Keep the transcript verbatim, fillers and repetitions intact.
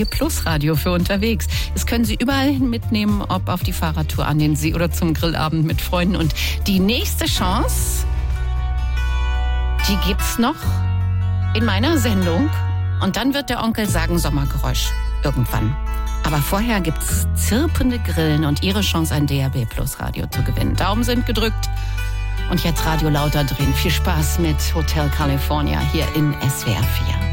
Plus Radio für unterwegs. Das können Sie überall hin mitnehmen, ob auf die Fahrradtour an den See oder zum Grillabend mit Freunden. Und die nächste Chance, die gibt's noch in meiner Sendung. Und dann wird der Onkel sagen Sommergeräusch irgendwann. Aber vorher gibt's zirpende Grillen und Ihre Chance, ein D A B Plus Radio zu gewinnen. Daumen sind gedrückt. Und jetzt Radio lauter drehen. Viel Spaß mit Hotel California hier in S W R vier.